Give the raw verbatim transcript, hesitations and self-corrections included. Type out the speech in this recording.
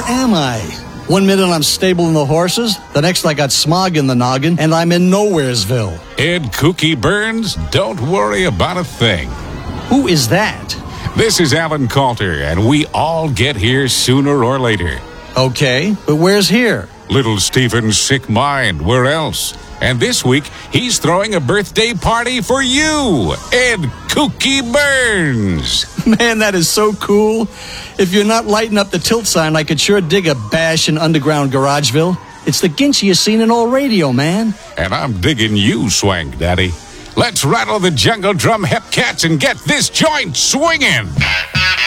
am I? One minute I'm stabling the horses, the next I got smog in the noggin, and I'm in Nowheresville. Ed Kooky Burns, don't worry about a thing. Who is that? This is Alan Coulter, and we all get here sooner or later. Okay, but where's here? Little Stephen's sick mind, where else? And this week, he's throwing a birthday party for you, Ed Kooky Burns. Man, that is so cool. If you're not lighting up the tilt sign, I could sure dig a bash in underground Garageville. It's the ginchiest scene in all radio, man. And I'm digging you, Swank Daddy. Let's rattle the jungle drum, hep cats, and get this joint swinging.